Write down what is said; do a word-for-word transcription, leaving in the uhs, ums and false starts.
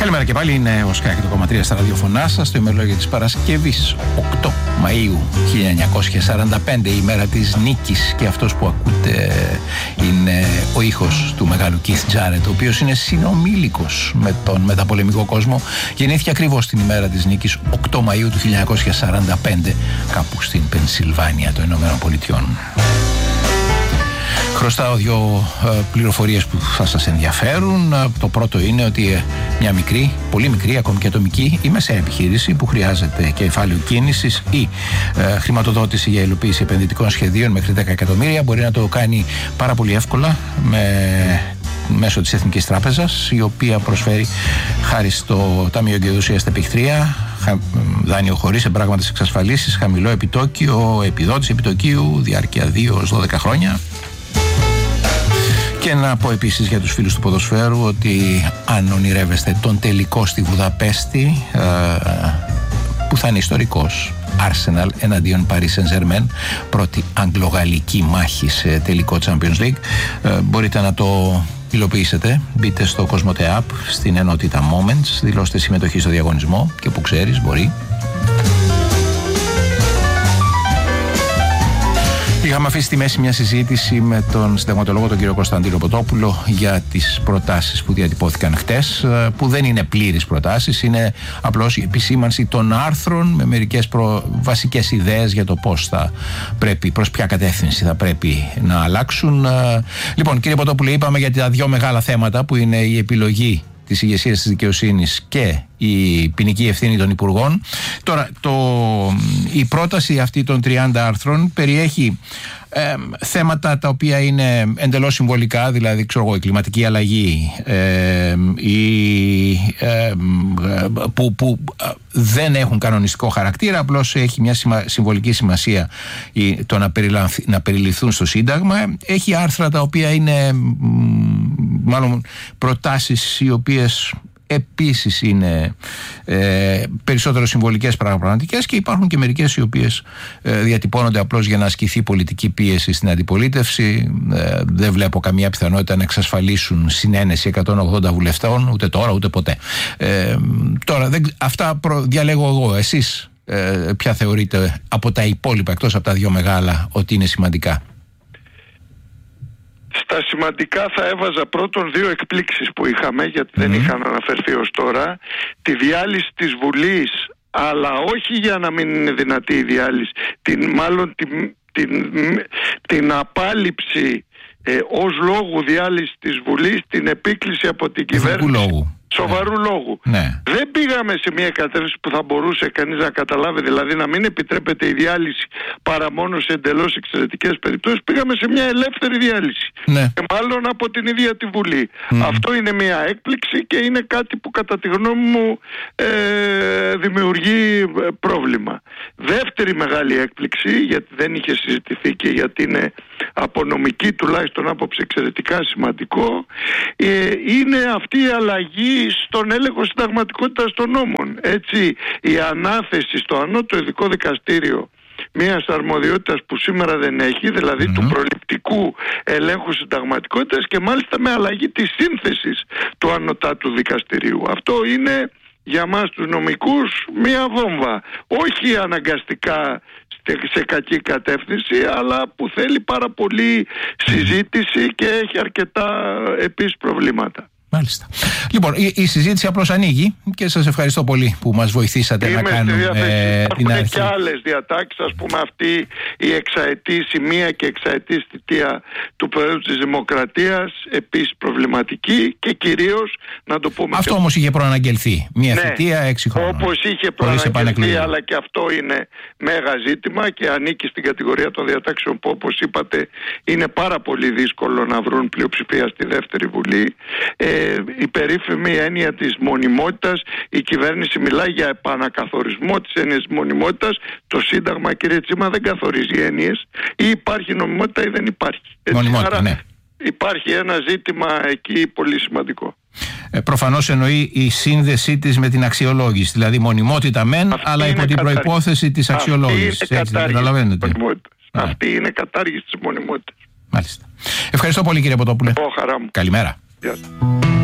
Καλημέρα και πάλι, είναι ο Σκάκη το κόμμα τρία στα ραδιοφωνά σας, το ημερολόγιο της Παρασκευής οκτώ Μαΐου χίλια εννιακόσια σαράντα πέντε, η μέρα της νίκης, και αυτός που ακούτε είναι ο ήχος του μεγάλου Keith Jarrett, ο οποίος είναι συνομήλικος με τον μεταπολεμικό κόσμο. Γεννήθηκε ακριβώς την ημέρα της νίκης οκτώ Μαΐου του χίλια εννιακόσια σαράντα πέντε, κάπου στην Πενσιλβάνια των Ηνωμένων Πολιτειών. Χρωστάω δύο ε, πληροφορίες που θα σας ενδιαφέρουν. Το πρώτο είναι ότι ε, μια μικρή, πολύ μικρή, ακόμη και ατομική ή μεσαία επιχείρηση που χρειάζεται κεφάλαιο κίνησης ή ε, χρηματοδότηση για υλοποίηση επενδυτικών σχεδίων μέχρι δέκα εκατομμύρια μπορεί να το κάνει πάρα πολύ εύκολα με, μέσω της Εθνικής Τράπεζας, η οποία προσφέρει, χάρη στο Ταμείο Εγκαιδοσίας στα Πιχτρία, δάνειο χωρίς εμπράγματες εξασφαλίσεις, χαμηλό επιτόκιο, επιδότηση επιτοκίου, διάρκεια δύο έως δώδεκα χρόνια. Και να πω επίσης για τους φίλους του ποδοσφαίρου ότι αν ονειρεύεστε τον τελικό στη Βουδαπέστη, ε, που θα είναι ιστορικός, Arsenal εναντίον Paris Saint-Germain, πρώτη αγγλογαλλική μάχη σε τελικό Champions League, ε, μπορείτε να το υλοποιήσετε. Μπείτε στο Cosmote App, στην ενότητα Moments, δηλώστε συμμετοχή στο διαγωνισμό και που ξέρεις μπορεί. Είχαμε αφήσει στη μέση μια συζήτηση με τον συνταγματολόγο τον κύριο Κωνσταντίνο Ποτόπουλο για τις προτάσεις που διατυπώθηκαν χτες, που δεν είναι πλήρεις προτάσεις, είναι απλώς η επισήμανση των άρθρων με μερικές προ... βασικές ιδέες για το πώς θα πρέπει, προς ποια κατεύθυνση θα πρέπει να αλλάξουν. Λοιπόν, κύριε Ποτόπουλο, είπαμε για τα δύο μεγάλα θέματα που είναι η επιλογή της ηγεσίας της δικαιοσύνης και η ποινική ευθύνη των υπουργών. Τώρα, το, η πρόταση αυτή των τριάντα άρθρων περιέχει ε, θέματα τα οποία είναι εντελώς συμβολικά, δηλαδή ξέρω εγώ, η κλιματική αλλαγή, ε, η, ε, που, που δεν έχουν κανονιστικό χαρακτήρα, απλώς έχει μια σημα, συμβολική σημασία η, το να, να περιληφθούν στο Σύνταγμα. Έχει άρθρα τα οποία είναι μάλλον προτάσεις οι οποίες επίσης είναι ε, περισσότερο συμβολικές πραγματικές, και υπάρχουν και μερικές οι οποίες ε, διατυπώνονται απλώς για να ασκηθεί πολιτική πίεση στην αντιπολίτευση. Ε, δεν βλέπω καμία πιθανότητα να εξασφαλίσουν συνένεση εκατόν ογδόντα βουλευτών, ούτε τώρα ούτε ποτέ. Ε, τώρα δεν, αυτά προ, διαλέγω εγώ. Εσείς ε, ποια θεωρείτε από τα υπόλοιπα, εκτός από τα δύο μεγάλα, ότι είναι σημαντικά? Στα σημαντικά θα έβαζα πρώτον δύο εκπλήξεις που είχαμε, γιατί mm. δεν είχαν αναφερθεί ως τώρα. Τη διάλυση της Βουλής, αλλά όχι για να μην είναι δυνατή η διάλυση, την, μάλλον την, την, την απάλληψη ε, ως λόγου διάλυση της Βουλής, την επίκληση από την κυβέρνηση. Λόγου. Σοβαρού ναι. λόγου. Ναι. Δεν πήγαμε σε μια κατεύθυνση που θα μπορούσε κανείς να καταλάβει, δηλαδή να μην επιτρέπεται η διάλυση παρά μόνο σε εντελώς εξαιρετικές περιπτώσεις. Πήγαμε σε μια ελεύθερη διάλυση. Ναι. Και μάλλον από την ίδια τη Βουλή. Mm. Αυτό είναι μια έκπληξη και είναι κάτι που κατά τη γνώμη μου ε, δημιουργεί πρόβλημα. Δεύτερη μεγάλη έκπληξη, γιατί δεν είχε συζητηθεί και γιατί είναι από νομική τουλάχιστον άποψη εξαιρετικά σημαντικό, ε, είναι αυτή η αλλαγή στον έλεγχο συνταγματικότητας των νόμων. Έτσι, η ανάθεση στο ανώτατο ειδικό δικαστήριο μιας αρμοδιότητας που σήμερα δεν έχει, δηλαδή mm-hmm. του προληπτικού ελέγχου συνταγματικότητας, και μάλιστα με αλλαγή της σύνθεσης του ανωτάτου δικαστηρίου. Αυτό είναι για μας τους νομικούς μια βόμβα. Όχι αναγκαστικά σε κακή κατεύθυνση, αλλά που θέλει πάρα πολύ συζήτηση και έχει αρκετά επίσης προβλήματα. Μάλιστα. Λοιπόν, η, η συζήτηση απλώς ανοίγει και σας ευχαριστώ πολύ που μας βοηθήσατε. Είμαι να κάνουμε ε, την αρχή. Και άλλες διατάξεις, ας πούμε αυτή η εξαετής, η μία και εξαετής θητεία του Προέδρου της Δημοκρατίας, επίσης προβληματική, και κυρίως να το πούμε... Αυτό και... όμως είχε προαναγγελθεί. Μία ναι, θητεία, έξι χρόνια. Όπως είχε προαναγγελθεί, αλλά και αυτό είναι μέγα ζήτημα και ανήκει στην κατηγορία των διατάξεων που, όπως είπατε, είναι πάρα πολύ δύσκολο να βρουν πλειοψηφία στη δεύτερη Βουλή. Ε, η περίφημη έννοια της μονιμότητας, η κυβέρνηση μιλάει για επανακαθορισμό της έννοιας της μονιμότητας. Το Σύνταγμα, κύριε Τσίμα, δεν καθορίζει έννοιες. Ή υπάρχει νομιμότητα ή δεν υπάρχει. Μονιμότητα, άρα, ναι. Υπάρχει ένα ζήτημα εκεί πολύ σημαντικό. Ε, προφανώς εννοεί η σύνδεσή της με την αξιολόγηση. Δηλαδή μονιμότητα μεν, αυτή αλλά υπό την κατάργηση. Προϋπόθεση της αξιολόγησης. Αυτή είναι έτσι, καταλαβαίνετε. Ναι. Αυτή είναι κατάργηση της μονιμότητας. Μάλιστα. Ευχαριστώ πολύ, κύριε Ποτόπουλε. Εγώ, χαρά μου. Καλημέρα. Γεια σας.